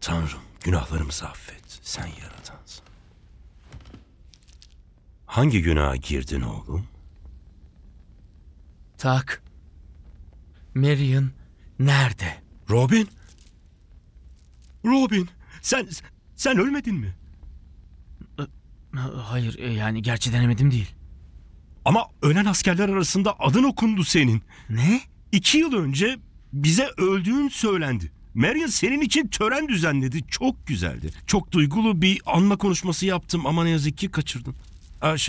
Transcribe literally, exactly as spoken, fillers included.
Tanrım, günahlarımızı affet. Sen yaratansın. Hangi günaha girdin oğlum? Tak. Marion nerede? Robin? Robin, sen sen ölmedin mi? Hayır, yani gerçi denemedim değil. Ama ölen askerler arasında adın okundu senin. Ne? İki yıl önce bize öldüğün söylendi. Marion senin için tören düzenledi. Çok güzeldi. Çok duygulu bir anma konuşması yaptım ama ne yazık ki kaçırdın. Aa, şey,